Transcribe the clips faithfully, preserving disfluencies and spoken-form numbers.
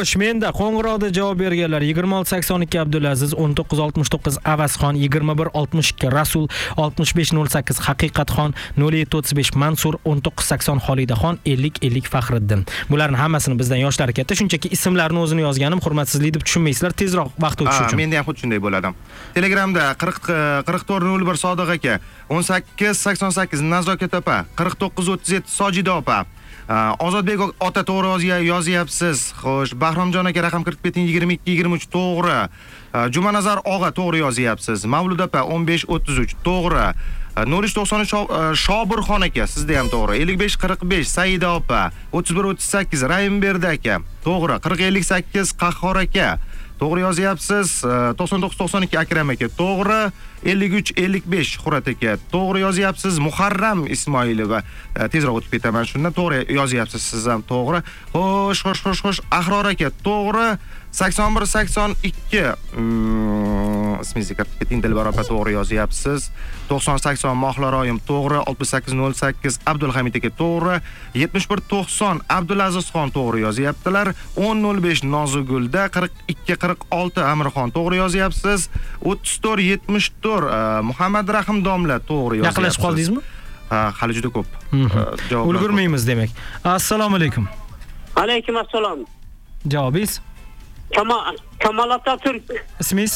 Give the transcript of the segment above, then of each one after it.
Xo'sh, menda qo'ng'iroqda javob berganlar yigirma olti sakson ikki Abdulaziz, o'n to'qqiz oltmish to'qqiz Avazxon, yigirma bir oltmish ikki Rasul, oltmish besh nol sakkiz Haqiqatxon, nol yetti o'ttiz besh Mansur, o'n to'qqiz sakson Xolidaxon, ellik ellik Faxriddin. Bularning hammasini bizdan yoshlari katta, shunchaki ismlarini o'zini yozganim hurmatsizlik deb tushunmaysizlar, tezroq vaqt o'tishi uchun. Menda ham xuddi shunday bo'ladi. Telegramda qirq qirq to'rt nol bir Sodiq aka, o'n sakkiz sakson sakkiz Nazokat opa, qirq to'qqiz o'ttiz yetti Sojida opa, Ozodbek ota to'g'ri yozyapsiz. Xo'sh, Bahromjon aka raqam qirq besh yigirma ikki yigirma uch to'g'ri. Jumanazar og'a to'g'ri yozyapsiz. Mavlud opa o'n besh o'ttiz uch to'g'ri. Nurish to'qson uch Shobirxon aka sizda ham to'g'ri. ellik besh qirq besh Saida opa, o'ttiz bir o'ttiz sakkiz Raimberdi aka to'g'ri. qirq ellik sakkiz Qahhor aka to'g'ri yozyapsiz. to'qson to'qqiz to'qson ikki Akram aka to'g'ri. ellik uch ellik besh Xurat aka to'g'ri yozyapsiz. Muharram Ismoilova tezroq o'tib ketaman shundan to'g'ri yozyapsiz siz ham to'g'ri. Xo'sh, xo'sh, xo'sh, xo'sh. Ahror aka to'g'ri. sakson bir sakson ikki ismingizni kirib keting Dilbar opa to'g'ri yozyapsiz. to'qson sakson Mohlaroyim to'g'ri. oltmish sakkiz nol sakkiz Abdulhamid aka to'g'ri. yetmish bir to'qson Abdulazizxon to'g'ri yozyaptilar. o'n nol besh Nozigulda, qirq ikki qirq olti Amirxon to'g'ri yozyapsiz. o'ttiz to'rt yetmish to'rt Muhammad Rahim domla to'g'ri yozyapsiz. Yaqinlashib qoldingizmi? Ha, hali juda ko'p. Javob ulgurmaymiz demak. Assalomu alaykum. Alaykum assalom. Javobingiz? Kamal Kamal Atatürk. Ismingiz?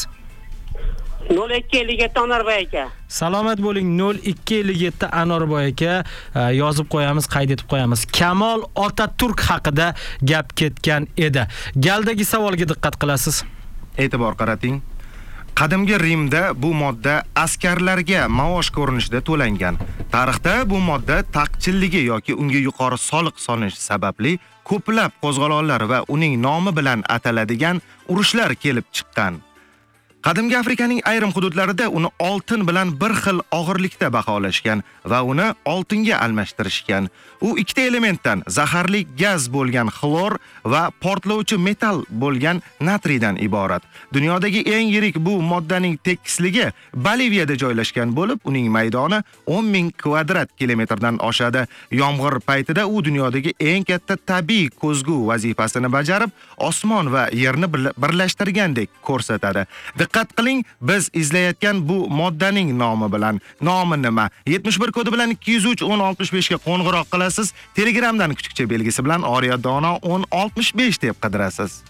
nol ikki ellik yetti Anorboy aka. Salomat bo'ling. nol ikki ellik yetti Anorboy aka yozib qo'yamiz, qayd etib qo'yamiz. Kamol Otaturk haqida gap ketgan edi. Galdagi savolga diqqat qilasiz. E'tibor qarating. Qadimgi Rimda bu modda askarlarga maosh ko'rinishida to'langan. Tarixda bu modda taqchilligi yoki unga yuqori soliq solinishi sababli ko'plab qo'zg'olonlar va uning nomi bilan ataladigan urushlar kelib chiqqan. Qadimgi Afrikaning ayrim hududlarida uni oltin bilan bir xil og'irlikda baholashgan va uni oltinga almashtirishgan. U ikkita elementdan zaharli gaz bo'lgan xlor va portlovchi metal bo'lgan natriydan iborat. Dunyodagi eng yirik bu moddaning tekisligi Boliviyada joylashgan bo'lib, uning maydoni o'n ming kvadrat kilometrdan oshadi. Yomg'ir paytida u dunyodagi eng katta tabiiy ko'zgu vazifasini bajarib, osmon va yerni birlashtirgandek ko'rsatadi. Diqqat qiling, biz izlayotgan bu moddaning nomi bilan. Nomi nima? yetmish bir kodi bilan ikki yuz uch o'n oltmish besh ga qo'ng'iroq qilasiz. Telegramdan kuchukcha belgisi bilan Oriya Dono o'n oltmish besh deb qidirasiz.